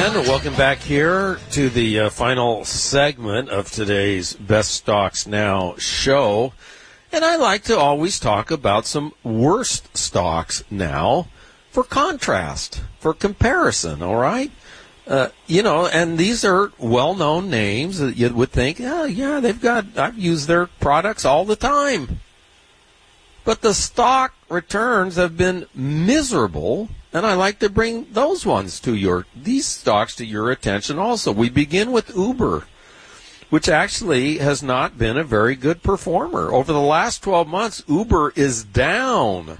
again. Welcome back here to the final segment of today's Best Stocks Now show. And I like to always talk about some worst stocks now for contrast, for comparison, all right? And these are well-known names that you would think, oh, yeah, I've used their products all the time. But the stock returns have been miserable, and I like to bring these stocks to your attention also. We begin with Uber, which actually has not been a very good performer. Over the last 12 months, Uber is down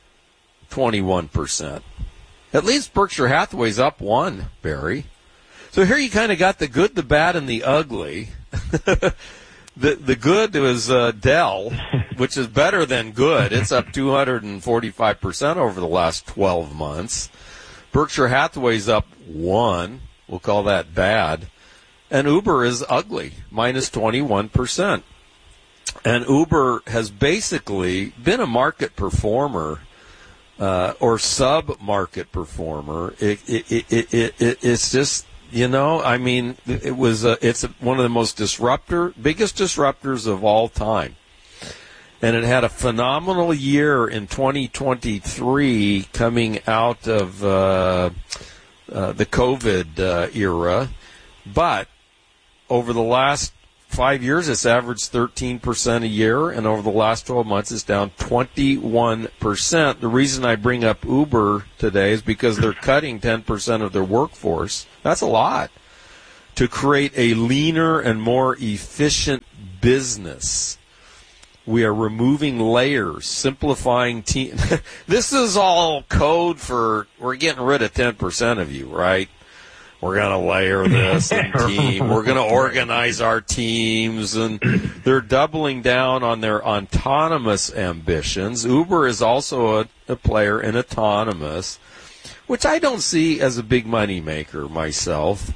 21%. At least Berkshire Hathaway's up 1, Barry. So here you kind of got the good, the bad, and the ugly. The good was Dell, which is better than good. It's up 245% over the last 12 months. Berkshire Hathaway's up 1. We'll call that bad. And Uber is ugly, minus 21%. And Uber has basically been a market performer or sub-market performer. It's just... it's one of the biggest disruptors of all time. And it had a phenomenal year in 2023 coming out of the COVID era. But over the last 5 years, it's averaged 13% a year, and over the last 12 months, it's down 21%. The reason I bring up Uber today is because they're cutting 10% of their workforce. That's a lot. To create a leaner and more efficient business. We are removing layers, simplifying team. This is all code for we're getting rid of 10% of you, right? We're going to layer this and team. We're going to organize our teams. And they're doubling down on their autonomous ambitions. Uber is also a player in autonomous, which I don't see as a big money maker myself.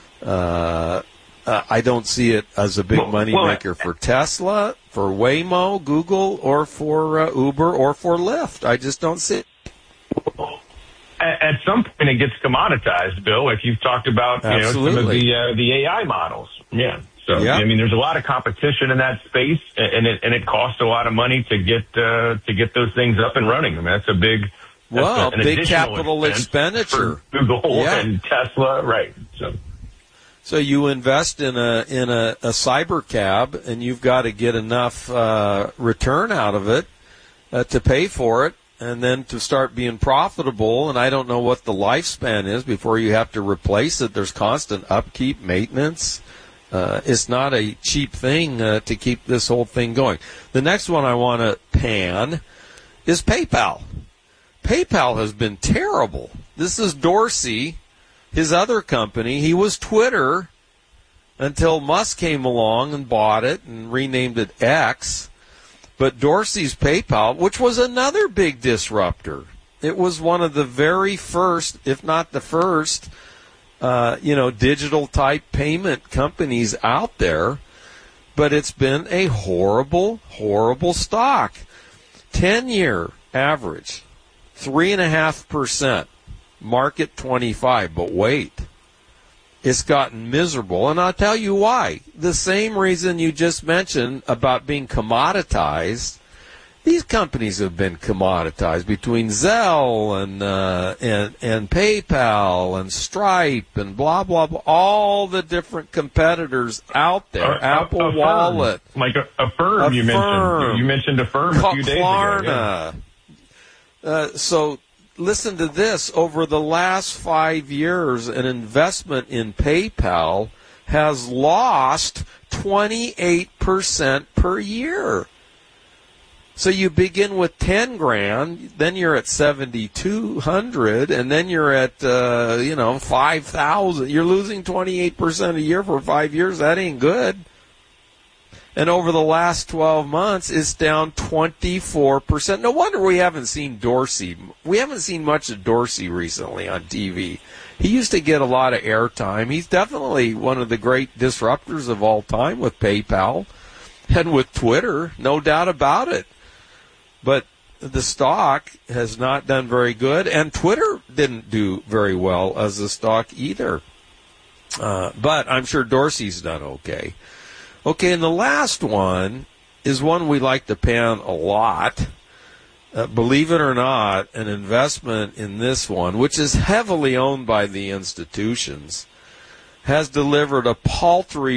I don't see it as a big money maker for Tesla, for Waymo, Google, or for Uber, or for Lyft. I just don't see it. At some point, it gets commoditized, Bill. Like you've talked about, some of the AI models. Yeah. So I mean, there's a lot of competition in that space, and it costs a lot of money to get those things up and running. I mean, that's a big big capital expenditure. For Google and Tesla, right? So you invest in a cyber cab, and you've got to get enough return out of it to pay for it. And then to start being profitable, and I don't know what the lifespan is before you have to replace it. There's constant upkeep, maintenance. It's not a cheap thing to keep this whole thing going. The next one I want to pan is PayPal. PayPal has been terrible. This is Dorsey, his other company. He was Twitter until Musk came along and bought it and renamed it X. But Dorsey's PayPal, which was another big disruptor, it was one of the very first, if not the first, digital type payment companies out there. But it's been a horrible, horrible stock. 10-year average, 3.5%, market 25. But wait, it's gotten miserable, and I'll tell you why. The same reason you just mentioned about being commoditized. These companies have been commoditized between Zelle and PayPal and Stripe and blah, blah, blah, all the different competitors out there. Apple Wallet. Like Affirm you mentioned. You mentioned Affirm a few days ago. Klarna. Yeah. So listen to this. Over the last 5 years, an investment in PayPal has lost 28% per year. So you begin with 10 grand, then you're at 7,200, and then you're at 5,000. You're losing 28% a year for 5 years. That ain't good. And over the last 12 months, it's down 24%. No wonder we haven't seen Dorsey. We haven't seen much of Dorsey recently on TV. He used to get a lot of airtime. He's definitely one of the great disruptors of all time with PayPal and with Twitter, no doubt about it. But the stock has not done very good, and Twitter didn't do very well as a stock either. But I'm sure Dorsey's done okay. Okay, and the last one is one we like to pan a lot. Believe it or not, an investment in this one, which is heavily owned by the institutions, has delivered a paltry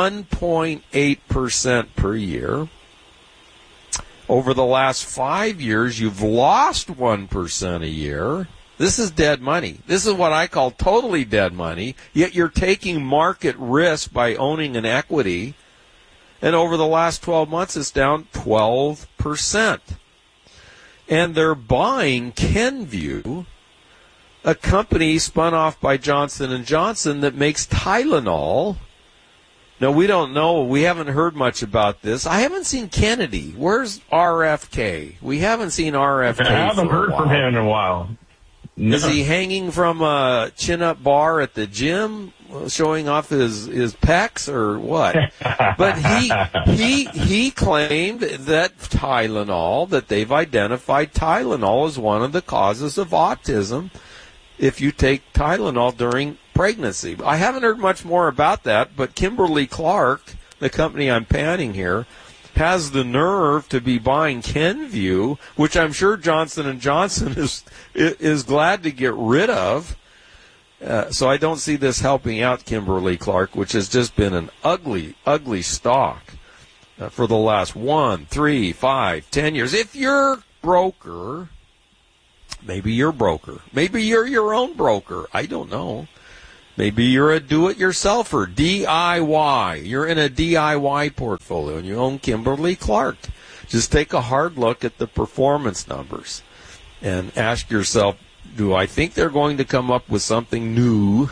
1.8% per year. Over the last 5 years, you've lost 1% a year. This is dead money. This is what I call totally dead money, yet you're taking market risk by owning an equity. And over the last 12 months, it's down 12%. And they're buying Kenvue, a company spun off by Johnson & Johnson that makes Tylenol. Now, we don't know. We haven't heard much about this. I haven't seen Kennedy. Where's RFK? We haven't seen RFK. I haven't heard from him in a while. No. Is he hanging from a chin-up bar at the gym, showing off his pecs, or what? But he claimed that Tylenol, that they've identified Tylenol as one of the causes of autism if you take Tylenol during pregnancy. I haven't heard much more about that, but Kimberly-Clark, the company I'm panning here, has the nerve to be buying Kenvue, which I'm sure Johnson & Johnson is glad to get rid of. So I don't see this helping out Kimberly-Clark, which has just been an ugly, ugly stock for the last 1, 3, 5, 10 years. If you're a broker, maybe you're your own broker. I don't know. Maybe you're a do-it-yourselfer, DIY. You're in a DIY portfolio and you own Kimberly-Clark. Just take a hard look at the performance numbers and ask yourself, do I think they're going to come up with something new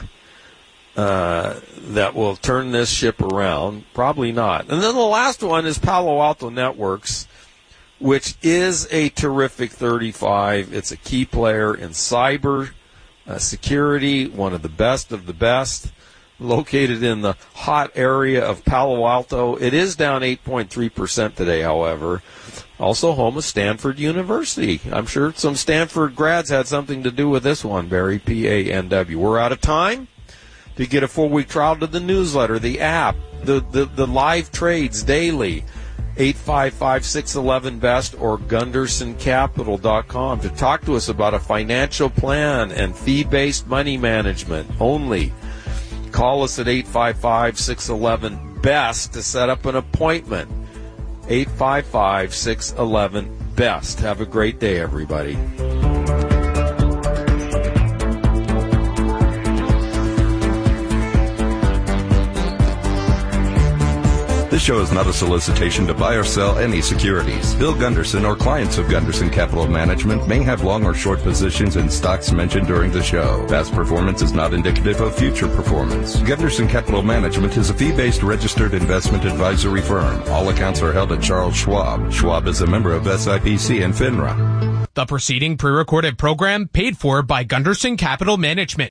that will turn this ship around? Probably not. And then the last one is Palo Alto Networks, which is a terrific 35. It's a key player in cyber security, one of the best, located in the hot area of Palo Alto. It is down 8.3% today, however. Also home of Stanford University. I'm sure some Stanford grads had something to do with this one, Barry, P-A-N-W. We're out of time. To get a 4-week trial to the newsletter, the app, the live trades daily, 855-611-BEST or GundersonCapital.com to talk to us about a financial plan and fee-based money management only. Call us at 855-611-BEST to set up an appointment. 855-611-BEST. Have a great day, everybody. This show is not a solicitation to buy or sell any securities. Bill Gunderson or clients of Gunderson Capital Management may have long or short positions in stocks mentioned during the show. Past performance is not indicative of future performance. Gunderson Capital Management is a fee-based registered investment advisory firm. All accounts are held at Charles Schwab. Schwab is a member of SIPC and FINRA. The preceding pre-recorded program paid for by Gunderson Capital Management.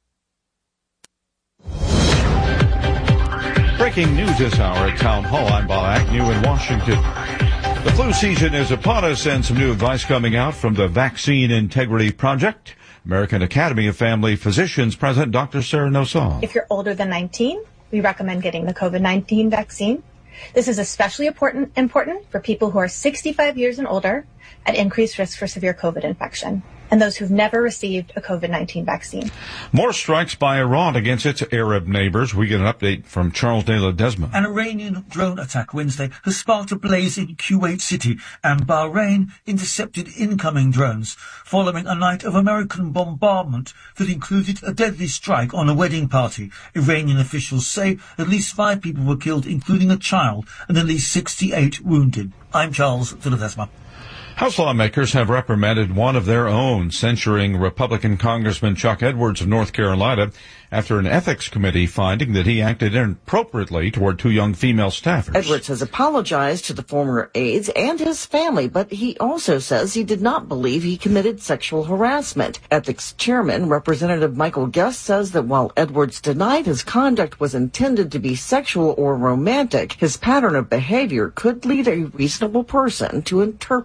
Breaking news this hour at Town Hall. I'm Bob Agnew in Washington. The flu season is upon us and some new advice coming out from the Vaccine Integrity Project. American Academy of Family Physicians President Dr. Sarah Nosal. If you're older than 19, we recommend getting the COVID-19 vaccine. This is especially important for people who are 65 years and older at increased risk for severe COVID infection, and those who've never received a COVID-19 vaccine. More strikes by Iran against its Arab neighbors. We get an update from Charles de Ledesma. An Iranian drone attack Wednesday has sparked a blaze in Kuwait City, and Bahrain intercepted incoming drones following a night of American bombardment that included a deadly strike on a wedding party. Iranian officials say at least 5 people were killed, including a child, and at least 68 wounded. I'm Charles de Ledesma. House lawmakers have reprimanded one of their own, censuring Republican Congressman Chuck Edwards of North Carolina after an ethics committee finding that he acted inappropriately toward 2 young female staffers. Edwards has apologized to the former aides and his family, but he also says he did not believe he committed sexual harassment. Ethics chairman Representative Michael Guest says that while Edwards denied his conduct was intended to be sexual or romantic, his pattern of behavior could lead a reasonable person to interpret it as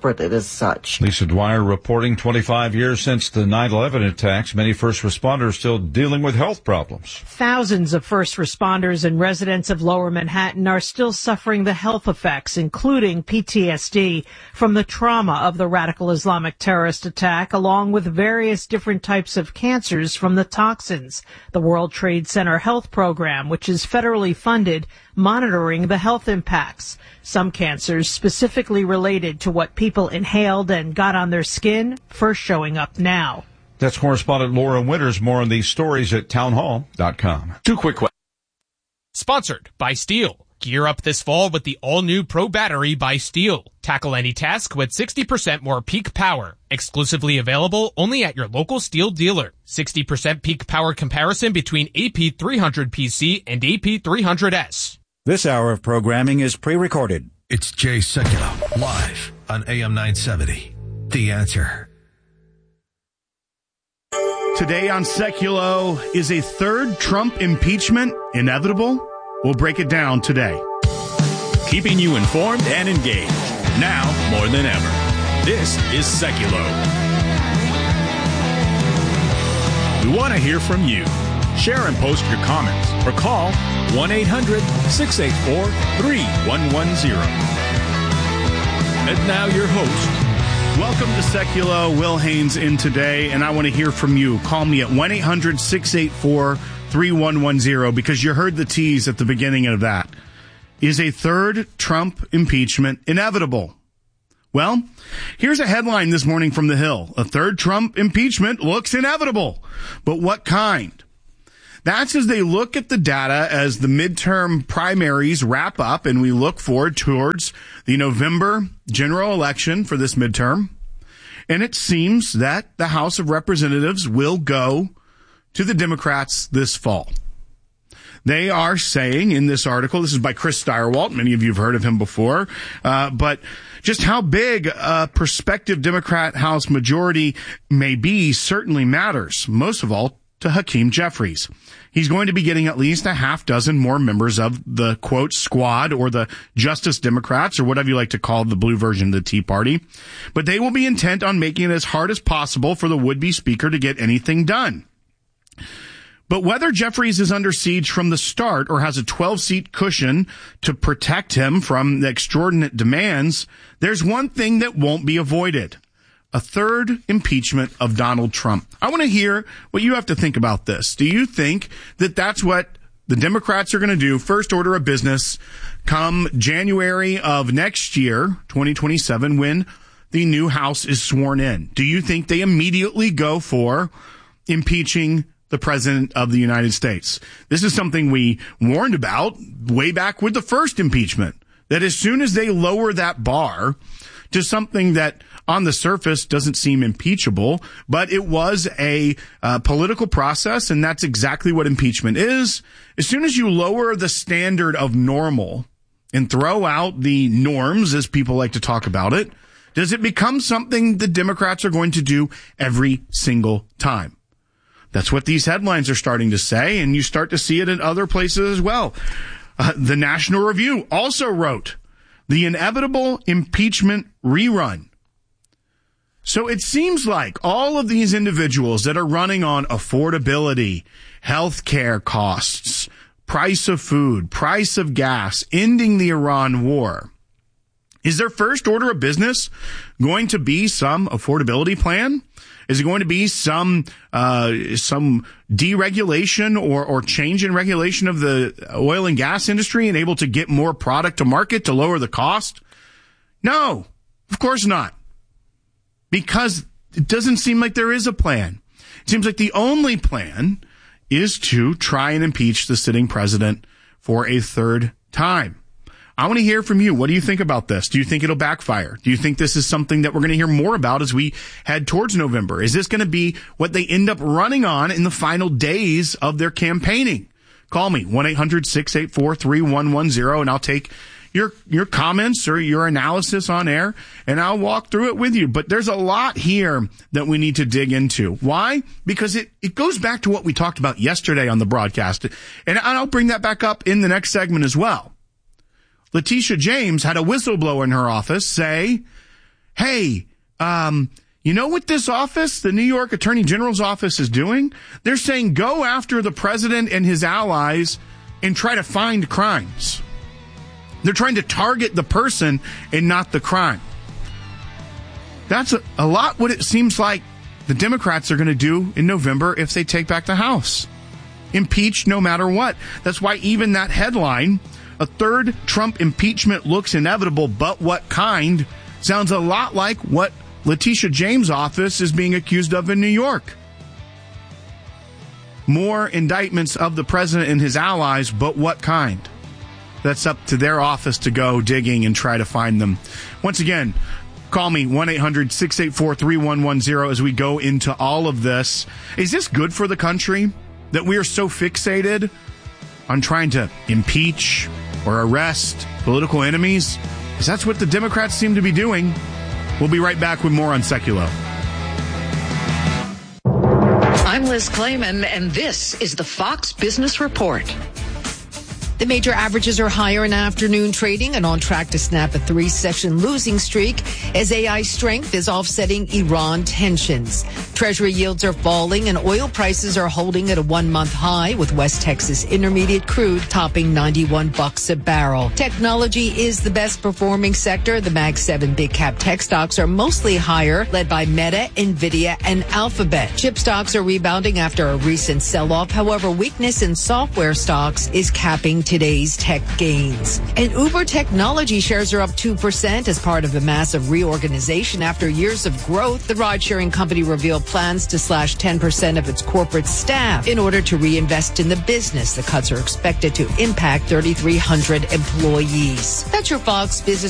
as such. Lisa Dwyer reporting 25 years since the 9/11 attacks. Many first responders still dealing with health problems. Thousands of first responders and residents of Lower Manhattan are still suffering the health effects, including PTSD from the trauma of the radical Islamic terrorist attack, along with various different types of cancers from the toxins. The World Trade Center Health Program, which is federally funded, monitoring the health impacts. Some cancers specifically related to what people inhaled and got on their skin first showing up now. That's correspondent Laura Winters. More on these stories at townhall.com. Two quick questions. Sponsored by Steel. Gear up this fall with the all-new Pro Battery by Steel. Tackle any task with 60% more peak power. Exclusively available only at your local Steel dealer. 60% peak power comparison between AP300PC and AP300S. This hour of programming is pre-recorded. It's Jay Sekulow, live on AM 970. The Answer. Today on Sekulow, is a third Trump impeachment inevitable? We'll break it down today. Keeping you informed and engaged, now more than ever. This is Sekulow. We want to hear from you. Share and post your comments or call 1-800-684-3110. And now your host. Welcome to Sekulow. Will Haynes in today, and I want to hear from you. Call me at 1-800-684-3110 because you heard the tease at the beginning of that. Is a third Trump impeachment inevitable? Well, here's a headline this morning from The Hill. A third Trump impeachment looks inevitable. But what kind? That's as they look at the data as the midterm primaries wrap up and we look forward towards the November general election for this midterm. And it seems that the House of Representatives will go to the Democrats this fall. They are saying in this article, this is by Chris Stirewalt, many of you have heard of him before, but just how big a prospective Democrat House majority may be certainly matters, most of all to Hakeem Jeffries. He's going to be getting at least a half dozen more members of the, quote, squad or the Justice Democrats or whatever you like to call the blue version of the Tea Party. But they will be intent on making it as hard as possible for the would-be speaker to get anything done. But whether Jeffries is under siege from the start or has a 12-seat cushion to protect him from the extraordinary demands, there's one thing that won't be avoided. A third impeachment of Donald Trump. I want to hear what you have to think about this. Do you think that that's what the Democrats are going to do, first order of business, come January of next year, 2027, when the new House is sworn in? Do you think they immediately go for impeaching the President of the United States? This is something we warned about way back with the first impeachment, that as soon as they lower that bar to something that on the surface doesn't seem impeachable, but it was a political process, and that's exactly what impeachment is. As soon as you lower the standard of normal and throw out the norms, as people like to talk about it, does it become something the Democrats are going to do every single time? That's what these headlines are starting to say, and you start to see it in other places as well. The National Review also wrote, the inevitable impeachment rerun. So it seems like all of these individuals that are running on affordability, healthcare costs, price of food, price of gas, ending the Iran war, is their first order of business going to be some affordability plan? Is it going to be some deregulation or change in regulation of the oil and gas industry and able to get more product to market to lower the cost? No, of course not. Because it doesn't seem like there is a plan. It seems like the only plan is to try and impeach the sitting president for a third time. I want to hear from you. What do you think about this? Do you think it'll backfire? Do you think this is something that we're going to hear more about as we head towards November? Is this going to be what they end up running on in the final days of their campaigning? Call me, 1-800-684-3110, and I'll take your comments or your analysis on air, and I'll walk through it with you. But there's a lot here that we need to dig into. Why? Because it goes back to what we talked about yesterday on the broadcast, and I'll bring that back up in the next segment as well. Letitia James had a whistleblower in her office say, hey, You know what this office, the New York Attorney General's office, is doing? They're saying go after the president and his allies and try to find crimes. They're trying to target the person and not the crime. That's a lot what it seems like the Democrats are going to do in November if they take back the House. Impeach no matter what. That's why even that headline, a third Trump impeachment looks inevitable, but what kind, sounds a lot like what Letitia James' office is being accused of in New York. More indictments of the president and his allies, but what kind? That's up to their office to go digging and try to find them. Once again, call me, 1-800-684-3110 as we go into all of this. Is this good for the country that we are so fixated on trying to impeach or arrest political enemies? Because that's what the Democrats seem to be doing. We'll be right back with more on Seculo. I'm Liz Klayman, and this is the Fox Business Report. The major averages are higher in afternoon trading and on track to snap a 3-session losing streak as AI strength is offsetting Iran tensions. Treasury yields are falling and oil prices are holding at a 1-month high, with West Texas Intermediate crude topping $91 a barrel. Technology is the best performing sector. The Mag 7 big cap tech stocks are mostly higher, led by Meta, Nvidia, and Alphabet. Chip stocks are rebounding after a recent sell-off. However, weakness in software stocks is capping today's tech gains. And Uber technology shares are up 2% as part of a massive reorganization after years of growth. The ride-sharing company revealed plans to slash 10% of its corporate staff in order to reinvest in the business. The cuts are expected to impact 3,300 employees. That's your Fox Business